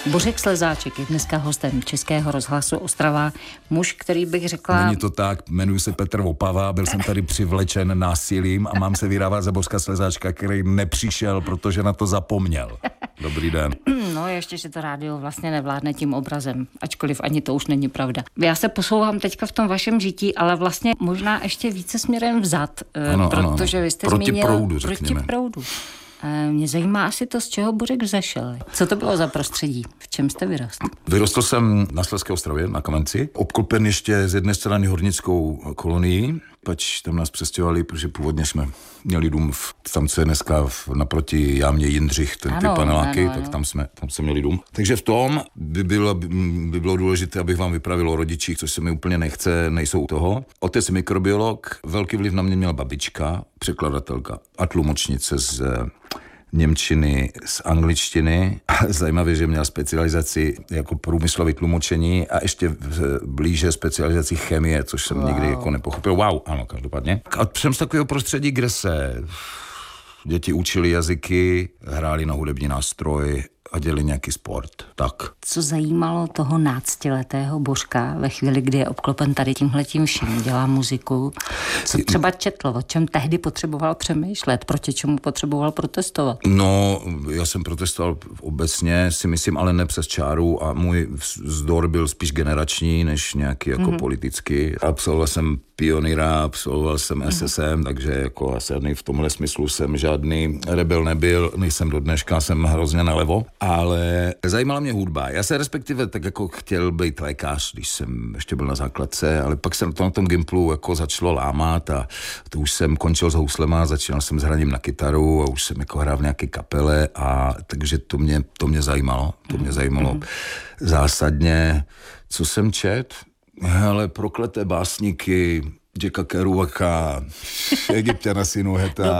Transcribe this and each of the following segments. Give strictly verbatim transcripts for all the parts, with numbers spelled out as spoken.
Bořek Slezáček je dneska hostem Českého rozhlasu Ostrava. Muž, který bych řekla... Není to tak, jmenuji se Petr Opava, byl jsem tady přivlečen násilím a mám se vydávat za Bořka Slezáčka, který nepřišel, protože na to zapomněl. Dobrý den. No ještě, že to rádio vlastně nevládne tím obrazem, ačkoliv ani to už není pravda. Já se posouvám teďka v tom vašem žití, ale vlastně možná ještě více směrem vzad, ano, protože ano. vy jste proti zmínil... Proudu, řekněme. Proti proudu. Mě zajímá asi to, z čeho Bořek vzešel. Co to bylo za prostředí? V čem jste vyrostl? Vyrostl jsem na Slezské Ostravě, na Kamenci. Obklopen ještě z jedné strany hornickou kolonií, pač tam nás přestěhovali, protože původně jsme měli dům v, tam, co je dneska v, naproti jámě Jindřich, ten, ty paneláky, ano, ano. tak tam jsme, tam jsme měli dům. Takže v tom by bylo, by bylo důležité, abych vám vypravil o rodičích, což se mi úplně nechce, nejsou u toho. Otec mikrobiolog, velký vliv na mě měla babička, překladatelka a tlumočnice z němčiny, z angličtiny. Zajímavé, že měla specializaci jako průmyslové tlumočení a ještě blíže specializaci chemie, což jsem wow. nikdy jako nepochopil. Wow, ano, každopádně. A jsem z takového prostředí, kde se děti učili jazyky, hráli na hudební nástroj a dělali nějaký sport. Tak. Co zajímalo toho náctiletého Bořka ve chvíli, kdy je obklopen tady tímhletím vším, dělá muziku? Co třeba četl, o čem tehdy potřeboval přemýšlet, proti čemu potřeboval protestovat? No, já jsem protestoval obecně, si myslím, ale ne přes čáru a můj vzdor byl spíš generační, než nějaký jako mm-hmm. politický. Absolvoval jsem pionýra, absolvoval jsem mm-hmm. S S M, takže jako asi v tomhle smyslu jsem žádný rebel nebyl, nejsem do dneška, jsem hrozně nalevo. Ale zajímala mě hudba. Já se respektive tak jako chtěl být lékař, když jsem ještě byl na základce, ale pak jsem to na tom Gimplu jako začalo lámat a to už jsem končil s houslema, začínal jsem s hraním na kytaru a už jsem jako hrál v nějaké kapele a takže to mě, to mě zajímalo. To mě zajímalo mm-hmm. zásadně. Co jsem čet? Hele, prokleté básníky Jacka Kerouaka, Egypťana synu Heta,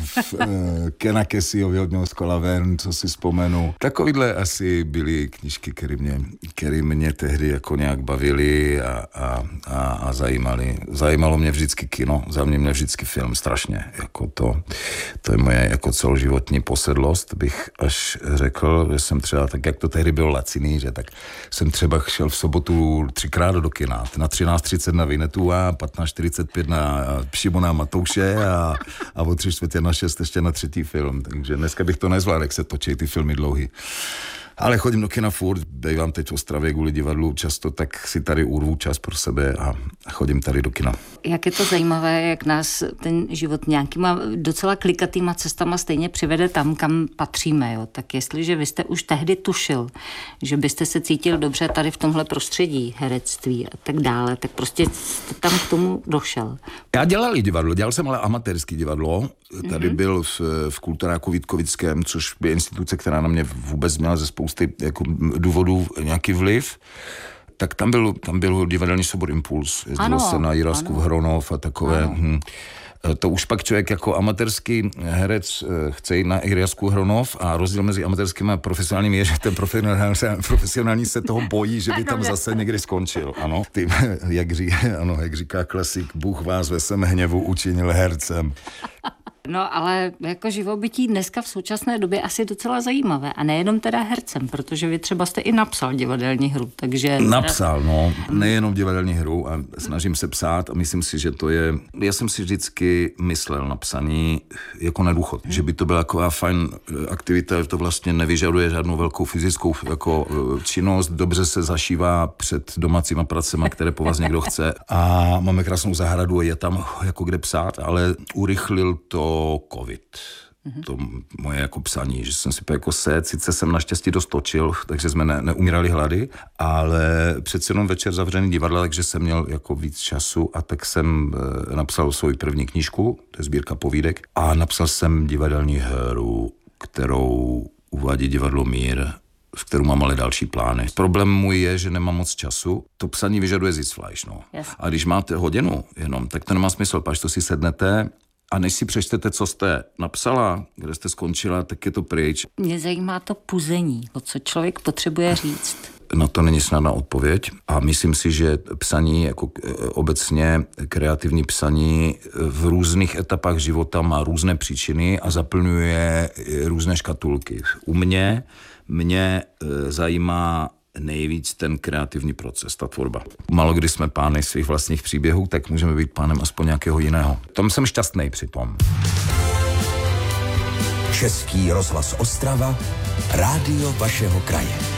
Kena Keseyho Vyhodňou z kola ven, co si vzpomenu. Takovýhle asi byly knížky, které mě, které mě tehdy jako nějak bavily a, a, a, a zajímaly. Zajímalo mě vždycky kino, za mě mě vždycky film strašně. Jako to, to je moje jako celoživotní posedlost, bych až řekl, že jsem třeba, tak jak to tehdy bylo laciný, že tak jsem třeba šel v sobotu třikrát do kina, na třináct třicet na Vinetu a patnáct čtyřicet pět na Šimona Matouše a, a o tři čtvrtě na šest ještě na třetí film. Takže dneska bych to nezvládl, jak se točí ty filmy dlouhý. Ale chodím do kina furt, bývám teď v Ostravě kvůli divadlu často, tak si tady urvu čas pro sebe a chodím tady do kina. Jak je to zajímavé, jak nás ten život nějakýma docela klikatýma cestama stejně přivede tam, kam patříme. Jo? Tak jestliže vy jste už tehdy tušil, že byste se cítil dobře tady v tomhle prostředí, herectví a tak dále, tak prostě jste tam k tomu došel. Já dělal i divadlo, dělal jsem ale amatérský divadlo. Tady mm-hmm. byl v, v Kulturáku Vítkovickém, což je instituce, která na mě vůbec měla ze spousty jako důvodů nějaký vliv. Tak tam byl, tam byl divadelní soubor Impuls. Jezdil jsem na Jiráskův Hronov a takové. Hm. To už pak člověk jako amatérský herec chce jít na Jiráskův Hronov a rozdíl mezi amatérským a profesionálním je, že ten profesionální, profesionální se toho bojí, že by tam zase někdy skončil. Ano, Ty, jak, ří, ano, jak říká klasik, Bůh vás ve svém hněvu učinil hercem. No ale jako živobytí dneska v současné době asi docela zajímavé a nejenom teda hercem, protože vy třeba jste i napsal divadelní hru, takže... Napsal, no, nejenom divadelní hru a snažím se psát a myslím si, že to je... Já jsem si vždycky myslel na psaní jako na důchod, hmm. že by to byla taková fajn aktivita, to vlastně nevyžaduje žádnou velkou fyzickou jako činnost, dobře se zašívá před domácíma pracema, které po vás někdo chce a máme krásnou zahradu a je tam jako kde psát, ale urychlil to covid. Mm-hmm. To moje jako psaní, že jsem si jako set, sice jsem naštěstí dost točil, takže jsme ne, neumírali hlady, ale přece jenom večer zavřený divadla, takže jsem měl jako víc času a tak jsem e, napsal svou první knížku, to je sbírka povídek, a napsal jsem divadelní hru, kterou uvádí divadlo Mír, v kterou mám ale další plány. Problém můj je, že nemám moc času. To psaní vyžaduje Sitzfleisch, no. Yes. A když máte hodinu jenom, tak to nemá smysl, pač to si sednete A než si přečtete, co jste napsala, kde jste skončila, tak je to pryč. Mě zajímá to puzení, o co člověk potřebuje říct. Na to není snadná odpověď a myslím si, že psaní, jako obecně kreativní psaní v různých etapách života má různé příčiny a zaplňuje různé škatulky. U mě, mě zajímá nejvíc ten kreativní proces, ta tvorba. Málo kdy jsme pány svých vlastních příběhů, tak můžeme být pánem aspoň nějakého jiného. Tom jsem šťastný přitom. Český rozhlas Ostrava, rádio vašeho kraje.